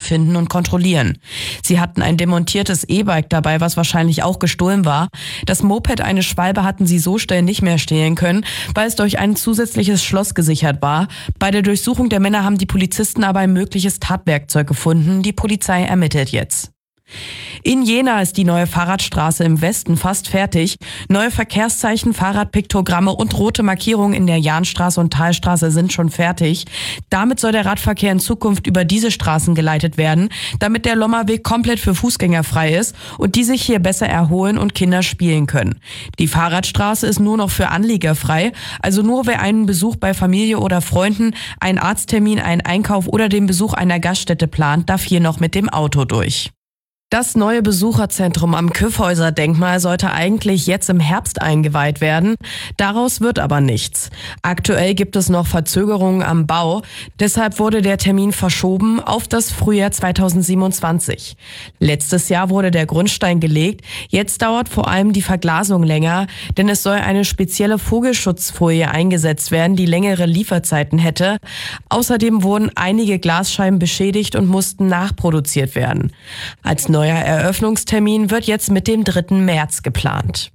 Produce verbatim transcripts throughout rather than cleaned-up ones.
finden und kontrollieren. Sie hatten ein demontiertes E-Bike dabei, was wahrscheinlich auch gestohlen war. Das Moped, eine Schwalbe, hatten sie so schnell nicht mehr stehlen können, weil es durch ein zusätzliches Schloss gesichert war. Bei der Durchsuchung der Männer haben die Polizisten aber ein mögliches Tatwerkzeug gefunden. Die Polizei ermittelt jetzt. In Jena ist die neue Fahrradstraße im Westen fast fertig. Neue Verkehrszeichen, Fahrradpiktogramme und rote Markierungen in der Jahnstraße und Talstraße sind schon fertig. Damit soll der Radverkehr in Zukunft über diese Straßen geleitet werden, damit der Lommerweg komplett für Fußgänger frei ist und die sich hier besser erholen und Kinder spielen können. Die Fahrradstraße ist nur noch für Anlieger frei, also nur wer einen Besuch bei Familie oder Freunden, einen Arzttermin, einen Einkauf oder den Besuch einer Gaststätte plant, darf hier noch mit dem Auto durch. Das neue Besucherzentrum am Kyffhäuser-Denkmal sollte eigentlich jetzt im Herbst eingeweiht werden. Daraus wird aber nichts. Aktuell gibt es noch Verzögerungen am Bau. Deshalb wurde der Termin verschoben auf das Frühjahr zweitausendsiebenundzwanzig. Letztes Jahr wurde der Grundstein gelegt. Jetzt dauert vor allem die Verglasung länger, denn es soll eine spezielle Vogelschutzfolie eingesetzt werden, die längere Lieferzeiten hätte. Außerdem wurden einige Glasscheiben beschädigt und mussten nachproduziert werden. Als neuer Eröffnungstermin wird jetzt mit dem dritten März geplant.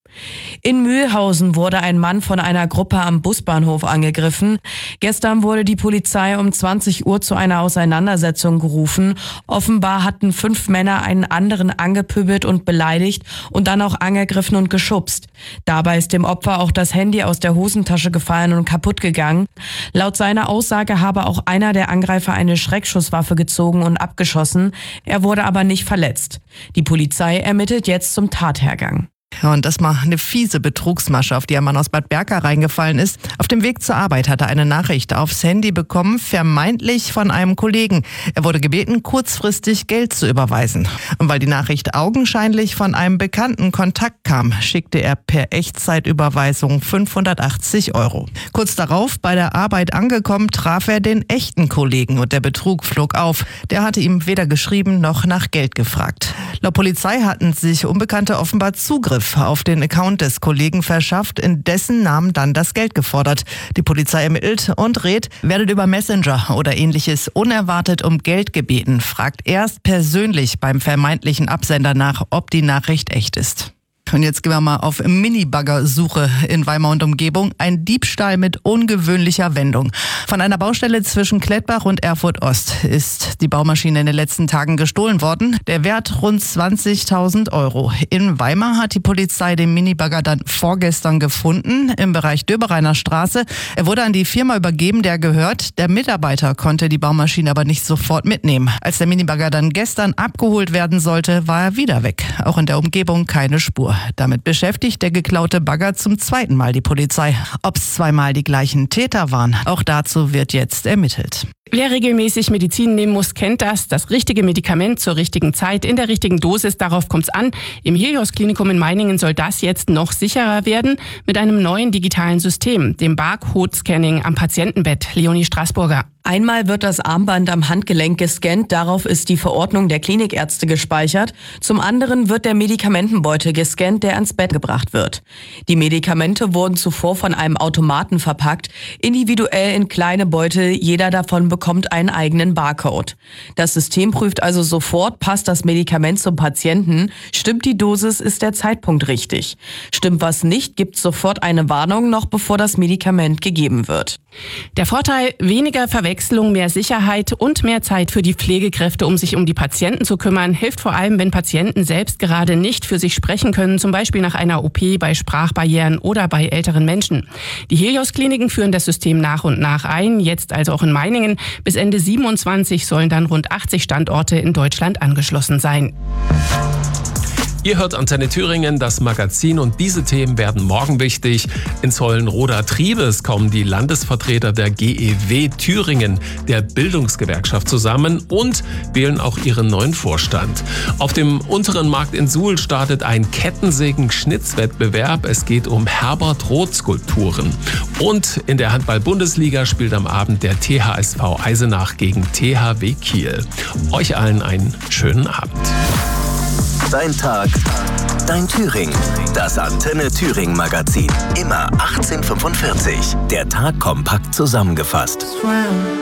In Mühlhausen wurde ein Mann von einer Gruppe am Busbahnhof angegriffen. Gestern wurde die Polizei um zwanzig Uhr zu einer Auseinandersetzung gerufen. Offenbar hatten fünf Männer einen anderen angepöbelt und beleidigt und dann auch angegriffen und geschubst. Dabei ist dem Opfer auch das Handy aus der Hosentasche gefallen und kaputt gegangen. Laut seiner Aussage habe auch einer der Angreifer eine Schreckschusswaffe gezogen und abgeschossen. Er wurde aber nicht verletzt. Die Polizei ermittelt jetzt zum Tathergang. Ja, und das mal eine fiese Betrugsmasche, auf die ein Mann aus Bad Berka reingefallen ist. Auf dem Weg zur Arbeit hat er eine Nachricht aufs Handy bekommen, vermeintlich von einem Kollegen. Er wurde gebeten, kurzfristig Geld zu überweisen. Und weil die Nachricht augenscheinlich von einem bekannten Kontakt kam, schickte er per Echtzeitüberweisung fünfhundertachtzig Euro. Kurz darauf, bei der Arbeit angekommen, traf er den echten Kollegen und der Betrug flog auf. Der hatte ihm weder geschrieben noch nach Geld gefragt. Laut Polizei hatten sich Unbekannte offenbar Zugriff auf den Account des Kollegen verschafft, in dessen Namen dann das Geld gefordert. Die Polizei ermittelt und rät, werdet über Messenger oder ähnliches unerwartet um Geld gebeten, fragt erst persönlich beim vermeintlichen Absender nach, ob die Nachricht echt ist. Und jetzt gehen wir mal auf Mini-Bagger-Suche in Weimar und Umgebung. Ein Diebstahl mit ungewöhnlicher Wendung. Von einer Baustelle zwischen Klettbach und Erfurt-Ost ist die Baumaschine in den letzten Tagen gestohlen worden. Der Wert rund zwanzigtausend Euro. In Weimar hat die Polizei den Minibagger dann vorgestern gefunden, im Bereich Döbereiner Straße. Er wurde an die Firma übergeben, der gehört. Der Mitarbeiter konnte die Baumaschine aber nicht sofort mitnehmen. Als der Minibagger dann gestern abgeholt werden sollte, war er wieder weg. Auch in der Umgebung keine Spur. Damit beschäftigt der geklaute Bagger zum zweiten Mal die Polizei. Ob es zweimal die gleichen Täter waren, auch dazu wird jetzt ermittelt. Wer regelmäßig Medizin nehmen muss, kennt das. Das richtige Medikament zur richtigen Zeit, in der richtigen Dosis, darauf kommt's an. Im Helios-Klinikum in Meiningen soll das jetzt noch sicherer werden mit einem neuen digitalen System, dem Barcode-Scanning am Patientenbett. Leonie Straßburger. Einmal wird das Armband am Handgelenk gescannt, darauf ist die Verordnung der Klinikärzte gespeichert. Zum anderen wird der Medikamentenbeutel gescannt, der ans Bett gebracht wird. Die Medikamente wurden zuvor von einem Automaten verpackt, individuell in kleine Beutel, jeder davon bekommt einen eigenen Barcode. Das System prüft also sofort, passt das Medikament zum Patienten, stimmt die Dosis, ist der Zeitpunkt richtig. Stimmt was nicht, gibt sofort eine Warnung, noch bevor das Medikament gegeben wird. Der Vorteil, weniger Verwechslung, mehr Sicherheit und mehr Zeit für die Pflegekräfte, um sich um die Patienten zu kümmern, hilft vor allem, wenn Patienten selbst gerade nicht für sich sprechen können, zum Beispiel nach einer O P, bei Sprachbarrieren oder bei älteren Menschen. Die Helios-Kliniken führen das System nach und nach ein, jetzt also auch in Meiningen. Bis Ende siebenundzwanzig sollen dann rund achtzig Standorte in Deutschland angeschlossen sein. Ihr hört Antenne Thüringen, das Magazin, und diese Themen werden morgen wichtig. In Zollenroda-Triebes kommen die Landesvertreter der G E W Thüringen, der Bildungsgewerkschaft, zusammen und wählen auch ihren neuen Vorstand. Auf dem unteren Markt in Suhl startet ein Kettensägen-Schnitzwettbewerb. Es geht um Herbert-Roth-Skulpturen. Und in der Handball-Bundesliga spielt am Abend der T H S V Eisenach gegen T H W Kiel. Euch allen einen schönen Abend. Dein Tag, dein Thüringen. Das Antenne Thüringen Magazin. Immer achtzehn Uhr fünfundvierzig. Der Tag kompakt zusammefasst.